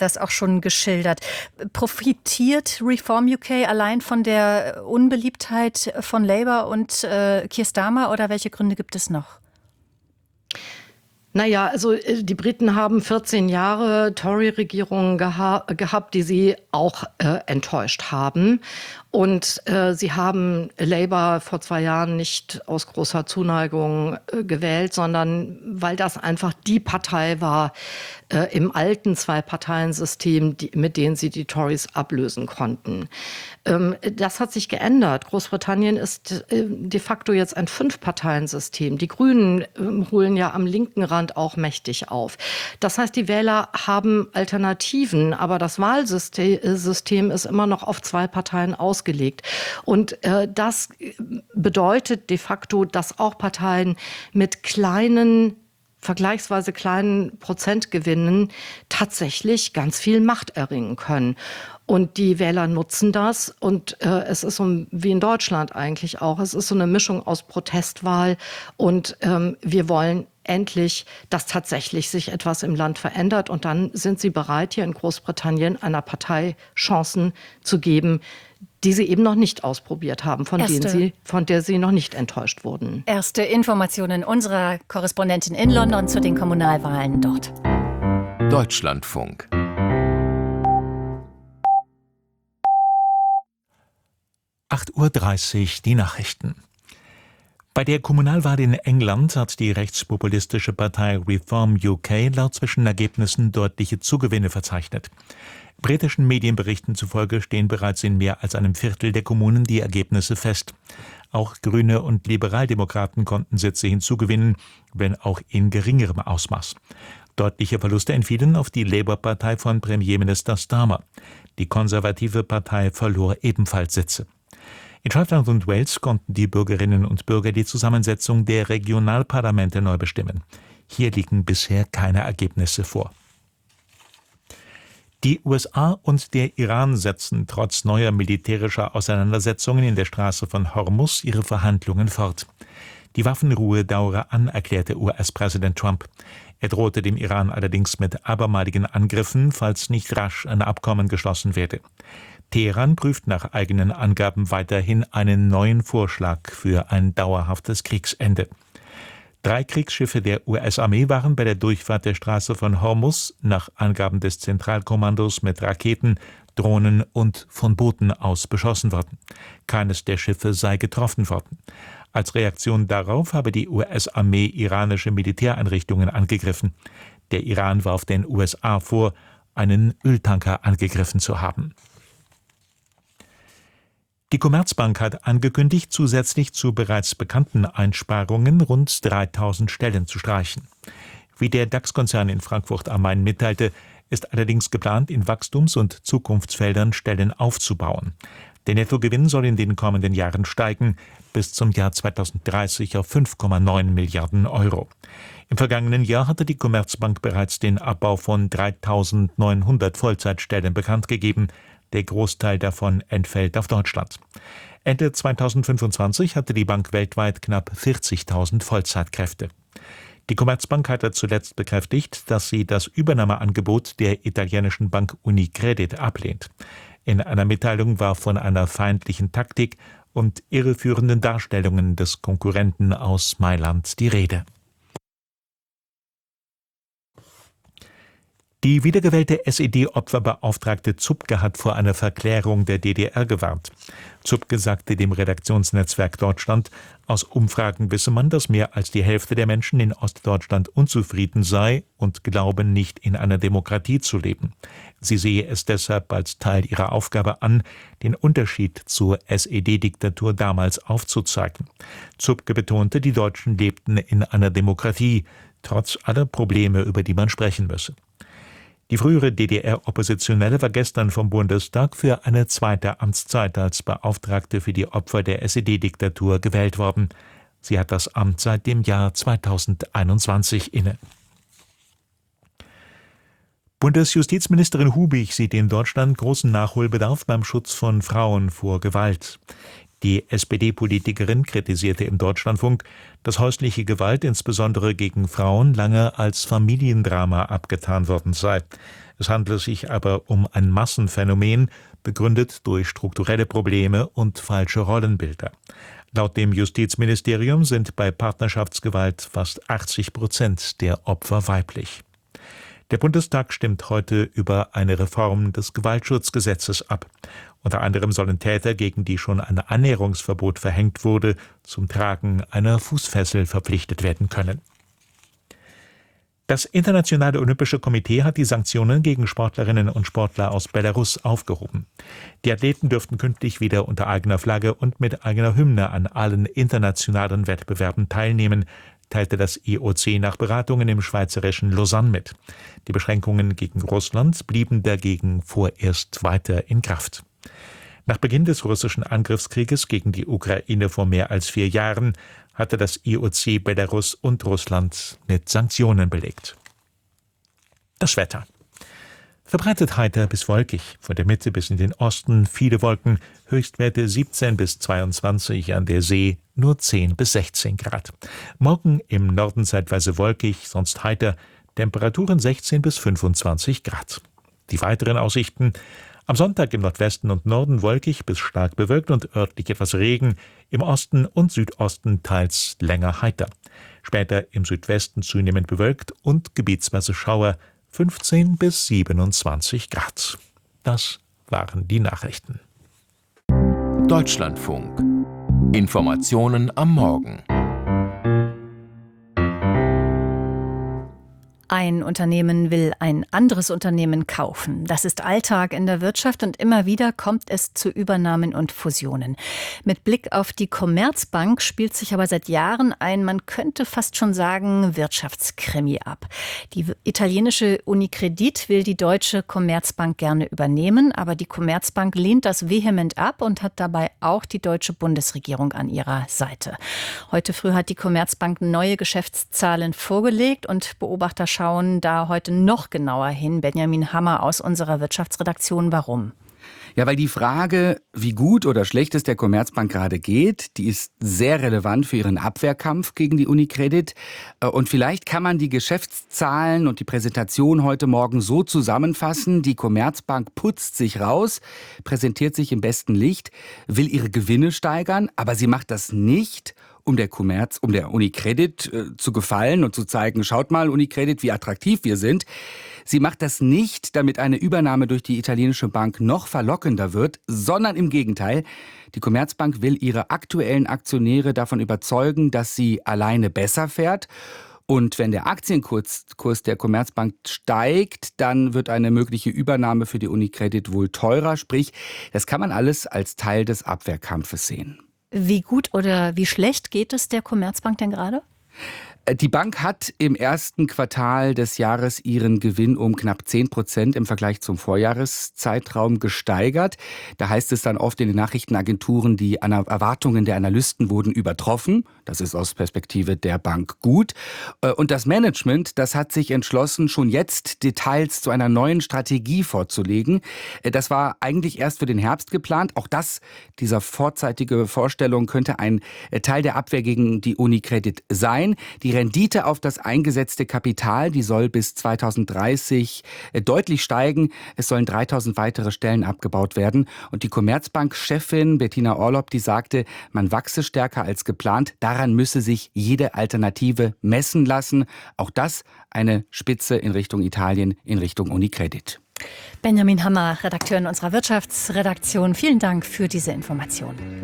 das auch schon geschildert. Profitiert Reform UK allein von der Unbeliebtheit von Labour und Keir Starmer oder welche Gründe gibt es noch? Naja, also die Briten haben 14 Jahre Tory-Regierungen gehabt, die sie auch enttäuscht haben. Und sie haben Labour vor 2 Jahren nicht aus großer Zuneigung gewählt, sondern weil das einfach die Partei war im alten Zwei-Parteien-System, mit denen sie die Tories ablösen konnten. Das hat sich geändert. Großbritannien ist de facto jetzt ein 5-Parteien-System. Die Grünen holen ja am linken Rand auch mächtig auf. Das heißt, die Wähler haben Alternativen, aber das Wahlsystem ist immer noch auf 2 Parteien ausgelegt. Und das bedeutet de facto, dass auch Parteien mit vergleichsweise kleinen Prozentgewinnen tatsächlich ganz viel Macht erringen können. Und die Wähler nutzen das. Und es ist so wie in Deutschland eigentlich auch. Es ist so eine Mischung aus Protestwahl und wir wollen endlich, dass tatsächlich sich etwas im Land verändert. Und dann sind sie bereit, hier in Großbritannien einer Partei Chancen zu geben, die sie eben noch nicht ausprobiert haben, von der sie noch nicht enttäuscht wurden. Erste Informationen unserer Korrespondentin in London zu den Kommunalwahlen dort. Deutschlandfunk. (8:30 Uhr) die Nachrichten. Bei der Kommunalwahl in England hat die rechtspopulistische Partei Reform UK laut Zwischenergebnissen deutliche Zugewinne verzeichnet. Britischen Medienberichten zufolge stehen bereits in mehr als einem Viertel der Kommunen die Ergebnisse fest. Auch Grüne und Liberaldemokraten konnten Sitze hinzugewinnen, wenn auch in geringerem Ausmaß. Deutliche Verluste entfielen auf die Labour-Partei von Premierminister Starmer. Die konservative Partei verlor ebenfalls Sitze. In Schottland und Wales konnten die Bürgerinnen und Bürger die Zusammensetzung der Regionalparlamente neu bestimmen. Hier liegen bisher keine Ergebnisse vor. Die USA und der Iran setzen trotz neuer militärischer Auseinandersetzungen in der Straße von Hormuz ihre Verhandlungen fort. Die Waffenruhe dauere an, erklärte US-Präsident Trump. Er drohte dem Iran allerdings mit abermaligen Angriffen, falls nicht rasch ein Abkommen geschlossen werde. Teheran prüft nach eigenen Angaben weiterhin einen neuen Vorschlag für ein dauerhaftes Kriegsende. 3 Kriegsschiffe der US-Armee waren bei der Durchfahrt der Straße von Hormuz nach Angaben des Zentralkommandos mit Raketen, Drohnen und von Booten aus beschossen worden. Keines der Schiffe sei getroffen worden. Als Reaktion darauf habe die US-Armee iranische Militäreinrichtungen angegriffen. Der Iran warf den USA vor, einen Öltanker angegriffen zu haben. Die Commerzbank hat angekündigt, zusätzlich zu bereits bekannten Einsparungen rund 3.000 Stellen zu streichen. Wie der DAX-Konzern in Frankfurt am Main mitteilte, ist allerdings geplant, in Wachstums- und Zukunftsfeldern Stellen aufzubauen. Der Nettogewinn soll in den kommenden Jahren steigen, bis zum Jahr 2030 auf 5,9 Milliarden Euro. Im vergangenen Jahr hatte die Commerzbank bereits den Abbau von 3.900 Vollzeitstellen bekannt gegeben. Der Großteil davon entfällt auf Deutschland. Ende 2025 hatte die Bank weltweit knapp 40.000 Vollzeitkräfte. Die Commerzbank hatte zuletzt bekräftigt, dass sie das Übernahmeangebot der italienischen Bank Unicredit ablehnt. In einer Mitteilung war von einer feindlichen Taktik und irreführenden Darstellungen des Konkurrenten aus Mailand die Rede. Die wiedergewählte SED-Opferbeauftragte Zupke hat vor einer Verklärung der DDR gewarnt. Zupke sagte dem Redaktionsnetzwerk Deutschland, aus Umfragen wisse man, dass mehr als die Hälfte der Menschen in Ostdeutschland unzufrieden sei und glauben, nicht in einer Demokratie zu leben. Sie sehe es deshalb als Teil ihrer Aufgabe an, den Unterschied zur SED-Diktatur damals aufzuzeigen. Zupke betonte, die Deutschen lebten in einer Demokratie, trotz aller Probleme, über die man sprechen müsse. Die frühere DDR-Oppositionelle war gestern vom Bundestag für eine zweite Amtszeit als Beauftragte für die Opfer der SED-Diktatur gewählt worden. Sie hat das Amt seit dem Jahr 2021 inne. Bundesjustizministerin Hubig sieht in Deutschland großen Nachholbedarf beim Schutz von Frauen vor Gewalt. Die SPD-Politikerin kritisierte im Deutschlandfunk, dass häusliche Gewalt insbesondere gegen Frauen lange als Familiendrama abgetan worden sei. Es handle sich aber um ein Massenphänomen, begründet durch strukturelle Probleme und falsche Rollenbilder. Laut dem Justizministerium sind bei Partnerschaftsgewalt fast 80% der Opfer weiblich. Der Bundestag stimmt heute über eine Reform des Gewaltschutzgesetzes ab. Unter anderem sollen Täter, gegen die schon ein Annäherungsverbot verhängt wurde, zum Tragen einer Fußfessel verpflichtet werden können. Das Internationale Olympische Komitee hat die Sanktionen gegen Sportlerinnen und Sportler aus Belarus aufgehoben. Die Athleten dürften künftig wieder unter eigener Flagge und mit eigener Hymne an allen internationalen Wettbewerben teilnehmen, teilte das IOC nach Beratungen im schweizerischen Lausanne mit. Die Beschränkungen gegen Russland blieben dagegen vorerst weiter in Kraft. Nach Beginn des russischen Angriffskrieges gegen die Ukraine vor mehr als 4 Jahren hatte das IOC Belarus und Russland mit Sanktionen belegt. Das Wetter. Verbreitet heiter bis wolkig, von der Mitte bis in den Osten viele Wolken, Höchstwerte 17 bis 22, an der See nur 10 bis 16 Grad. Morgen im Norden zeitweise wolkig, sonst heiter, Temperaturen 16 bis 25 Grad. Die weiteren Aussichten: am Sonntag im Nordwesten und Norden wolkig bis stark bewölkt und örtlich etwas Regen, im Osten und Südosten teils länger heiter. Später im Südwesten zunehmend bewölkt und gebietsweise Schauer, 15 bis 27 Grad. Das waren die Nachrichten. Deutschlandfunk. Informationen am Morgen. Ein Unternehmen will ein anderes Unternehmen kaufen. Das ist Alltag in der Wirtschaft und immer wieder kommt es zu Übernahmen und Fusionen. Mit Blick auf die Commerzbank spielt sich aber seit Jahren ein, man könnte fast schon sagen, Wirtschaftskrimi ab. Die italienische Unicredit will die deutsche Commerzbank gerne übernehmen, aber die Commerzbank lehnt das vehement ab und hat dabei auch die deutsche Bundesregierung an ihrer Seite. Heute früh hat die Commerzbank neue Geschäftszahlen vorgelegt und Beobachter schauen da heute noch genauer hin. Benjamin Hammer aus unserer Wirtschaftsredaktion. Warum? Ja, weil die Frage, wie gut oder schlecht es der Commerzbank gerade geht, die ist sehr relevant für ihren Abwehrkampf gegen die Unicredit. Und vielleicht kann man die Geschäftszahlen und die Präsentation heute Morgen so zusammenfassen: Die Commerzbank putzt sich raus, präsentiert sich im besten Licht, will ihre Gewinne steigern, aber sie macht das nicht, um der Unicredit zu gefallen und zu zeigen, schaut mal, Unicredit, wie attraktiv wir sind. Sie macht das nicht, damit eine Übernahme durch die italienische Bank noch verlockender wird, sondern im Gegenteil. Die Commerzbank will ihre aktuellen Aktionäre davon überzeugen, dass sie alleine besser fährt. Und wenn der Aktienkurs der Commerzbank steigt, dann wird eine mögliche Übernahme für die Unicredit wohl teurer. Sprich, das kann man alles als Teil des Abwehrkampfes sehen. Wie gut oder wie schlecht geht es der Commerzbank denn gerade? Die Bank hat im ersten Quartal des Jahres ihren Gewinn um knapp 10% im Vergleich zum Vorjahreszeitraum gesteigert. Da heißt es dann oft in den Nachrichtenagenturen, die Erwartungen der Analysten wurden übertroffen. Das ist aus Perspektive der Bank gut. Und das Management, das hat sich entschlossen, schon jetzt Details zu einer neuen Strategie vorzulegen. Das war eigentlich erst für den Herbst geplant. Auch dieser vorzeitige Vorstellung könnte ein Teil der Abwehr gegen die Unicredit sein. Die Rendite auf das eingesetzte Kapital, die soll bis 2030 deutlich steigen. Es sollen 3000 weitere Stellen abgebaut werden. Und die Commerzbank-Chefin Bettina Orlopp, die sagte, man wachse stärker als geplant. Daran müsse sich jede Alternative messen lassen. Auch das eine Spitze in Richtung Italien, in Richtung Unicredit. Benjamin Hammer, Redakteur in unserer Wirtschaftsredaktion. Vielen Dank für diese Information.